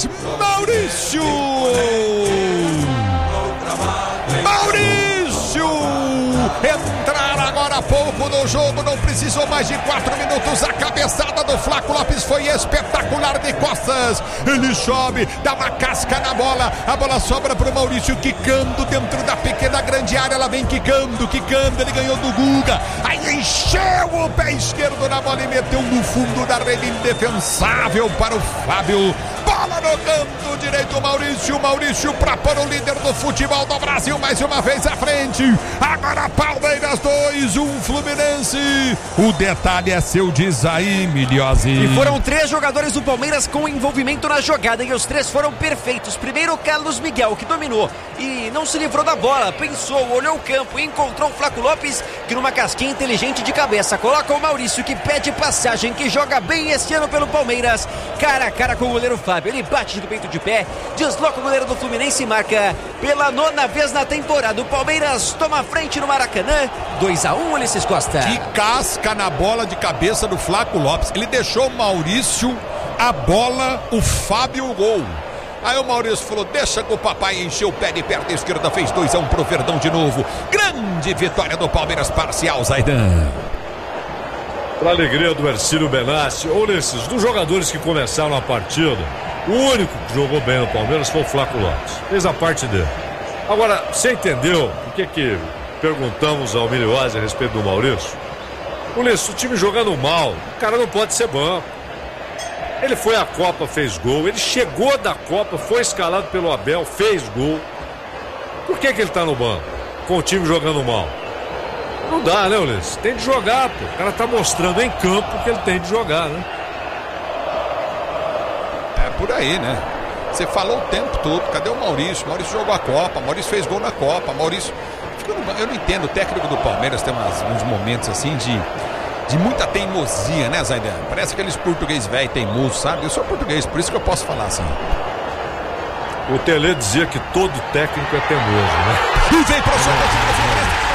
Palmeiras, Maurício! Entrar agora há pouco no jogo, não precisou mais de 4 minutos. A cabeçada do Flaco Lopes foi espetacular de costas. Ele sobe, dá uma casca na bola. A bola sobra para o Maurício, quicando dentro da pequena grande área. Ela vem quicando. Ele ganhou do Guga. Aí encheu o pé esquerdo na bola e meteu no fundo da rede, indefensável para o Fábio. Bola no canto direito, Maurício para pôr o líder do futebol do Brasil mais uma vez à frente. Agora Palmeiras 2, 1 Fluminense. O detalhe é seu, diz aí, Milhose. E foram 3 jogadores do Palmeiras com envolvimento na jogada e os 3 foram perfeitos. Primeiro o Carlos Miguel, que dominou e não se livrou da bola, pensou, olhou o campo e encontrou o Flaco Lopes, que numa casquinha inteligente de cabeça coloca o Maurício, que pede passagem, que joga bem esse ano pelo Palmeiras, cara a cara com o goleiro Fábio. Ele bate do peito de pé, desloca o goleiro do Fluminense e marca pela 9ª vez na temporada. O Palmeiras toma a frente no Maracanã, 2-1, Ulisses Costa. Que casca na bola de cabeça do Flaco Lopes. Ele deixou o Maurício, a bola, o Fábio, o gol. Aí o Maurício falou, deixa que o papai encheu o pé de perna esquerda, fez 2-1 pro Verdão de novo. Grande vitória do Palmeiras, parcial, Zaidan. Para alegria do Hercílio Benassi, Ulisses, dos jogadores que começaram a partida, o único que jogou bem no Palmeiras foi o Flaco Lopes. Fez a parte dele. Agora, você entendeu o que perguntamos ao Milhose a respeito do Maurício? Ulisses, o time jogando mal, o cara não pode ser banco. Ele foi à Copa, fez gol. Ele chegou da Copa, foi escalado pelo Abel, fez gol. Por que ele tá no banco? Com o time jogando mal? Não dá, né, Ulisses? Tem de jogar, pô. O cara tá mostrando em campo que ele tem de jogar, né? É por aí, né? Você falou o tempo todo. Cadê o Maurício? Maurício jogou a Copa, Maurício fez gol na Copa, Maurício... Eu não entendo, o técnico do Palmeiras tem uns momentos assim de muita teimosia, né, Zaidan? Parece aqueles português velho teimoso, sabe? Eu sou português, por isso que eu posso falar assim. O Tele dizia que todo técnico é teimoso, né? E vem pro